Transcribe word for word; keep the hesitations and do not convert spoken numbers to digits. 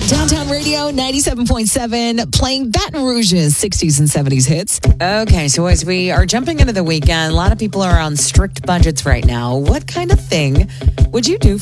Downtown Radio ninety-seven point seven, playing Baton Rouge's sixties and seventies hits. Okay, so as we are jumping into the weekend, a lot of people are on strict budgets right now. What kind of thing would you do